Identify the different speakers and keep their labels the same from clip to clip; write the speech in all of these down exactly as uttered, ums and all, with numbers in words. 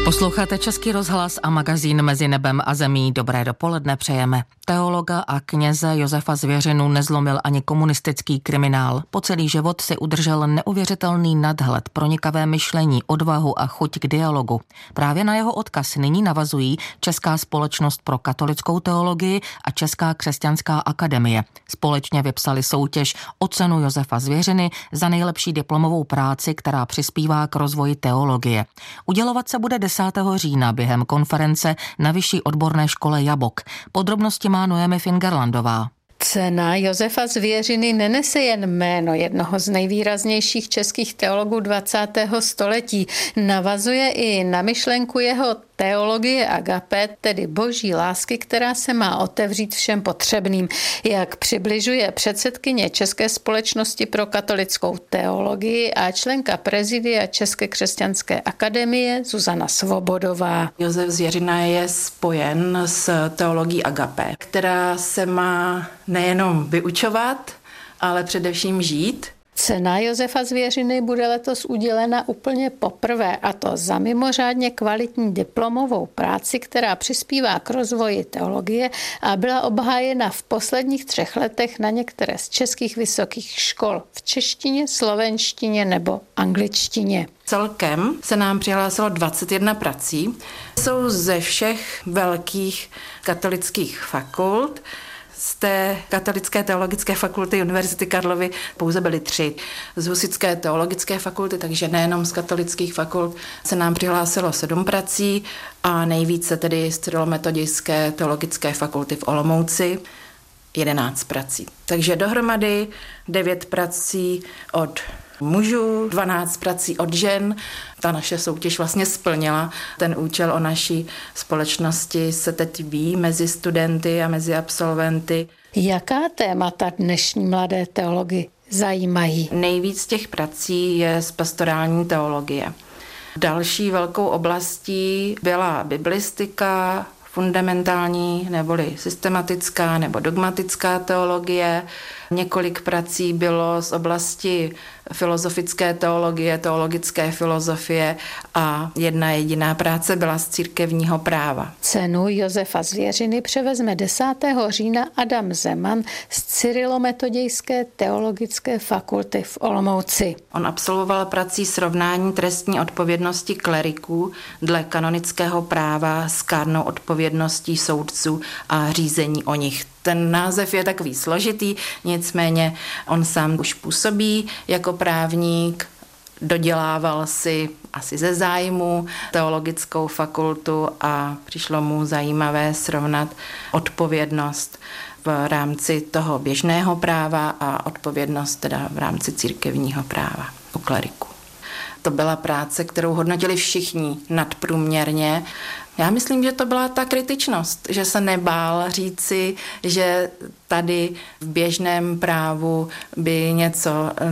Speaker 1: Posloucháte Český rozhlas a magazín Mezi nebem a zemí. Dobré dopoledne přejeme. Teologa a kněze Josefa Zvěřinu nezlomil ani komunistický kriminál. Po celý život si udržel neuvěřitelný nadhled, pronikavé myšlení, odvahu a chuť k dialogu. Právě na jeho odkaz nyní navazují Česká společnost pro katolickou teologii a Česká křesťanská akademie. Společně vypsali soutěž o cenu Josefa Zvěřiny za nejlepší diplomovou práci, která přispívá k rozvoji teologie. Udělovat se bude desátého října během konference na Vyšší odborné škole Jabok. Podrobnosti má Noemi Fingerlandová.
Speaker 2: Cena Josefa Zvěřiny nenese jen jméno jednoho z nejvýraznějších českých teologů dvacátého století. Navazuje i na myšlenku jeho teologie agape, tedy boží lásky, která se má otevřít všem potřebným. Jak přibližuje předsedkyně České společnosti pro katolickou teologii a členka prezidia České křesťanské akademie Zuzana Svobodová.
Speaker 3: Josef Zvěřina je spojen s teologií agape, která se má nejenom vyučovat, ale především žít.
Speaker 2: Cena Josefa Zvěřiny bude letos udělena úplně poprvé, a to za mimořádně kvalitní diplomovou práci, která přispívá k rozvoji teologie a byla obhájena v posledních třech letech na některé z českých vysokých škol v češtině, slovenštině nebo angličtině.
Speaker 3: Celkem se nám přihlásilo dvacet jedna prací. Jsou ze všech velkých katolických fakult. Z té katolické teologické fakulty Univerzity Karlovy pouze byly tři. Z husitské teologické fakulty, takže nejenom z katolických fakult, se nám přihlásilo sedm prací a nejvíce tedy z cyrilometodějské teologické fakulty v Olomouci jedenáct prací. Takže dohromady devět prací od mužů, dvanáct prací od žen. Ta naše soutěž vlastně splnila ten účel. O naší společnosti se teď ví mezi studenty a mezi absolventy.
Speaker 2: Jaká témata dnešní mladé teology zajímají?
Speaker 3: Nejvíc těch prací je z pastorální teologie. Další velkou oblastí byla biblistika, fundamentální neboli systematická nebo dogmatická teologie. Několik prací bylo z oblasti filozofické teologie, teologické filozofie a jedna jediná práce byla z církevního práva.
Speaker 2: Cenu Josefa Zvěřiny převezme desátého října Adam Zeman z Cyrilo-metodějské teologické fakulty v Olomouci.
Speaker 3: On absolvoval prací srovnání trestní odpovědnosti kleriků dle kanonického práva s kárnou odpovědností soudců a řízení o nich. Ten název je takový složitý, nicméně on sám už působí jako právník, dodělával si asi ze zájmu teologickou fakultu a přišlo mu zajímavé srovnat odpovědnost v rámci toho běžného práva a odpovědnost teda v rámci církevního práva u kleriků. To byla práce, kterou hodnotili všichni nadprůměrně. Já myslím, že to byla ta kritičnost, že se nebál říci, že tady v běžném právu by něco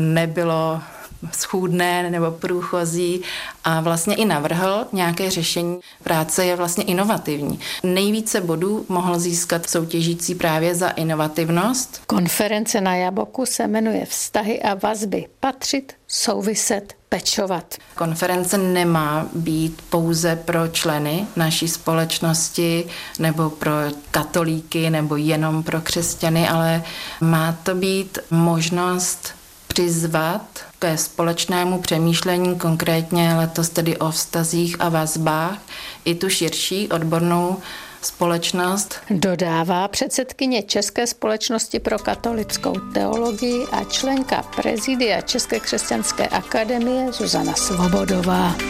Speaker 3: nebylo schůdné nebo průchozí a vlastně i navrhl nějaké řešení. Práce je vlastně inovativní. Nejvíce bodů mohl získat soutěžící právě za inovativnost.
Speaker 2: Konference na Jaboku se jmenuje Vztahy a vazby. Patřit, souviset, pečovat.
Speaker 3: Konference nemá být pouze pro členy naší společnosti nebo pro katolíky nebo jenom pro křesťany, ale má to být možnost přizvat ke společnému přemýšlení, konkrétně letos tedy o vztazích a vazbách, i tu širší odbornou společnost.
Speaker 2: Dodává předsedkyně České společnosti pro katolickou teologii a členka prezidia České křesťanské akademie Zuzana Svobodová.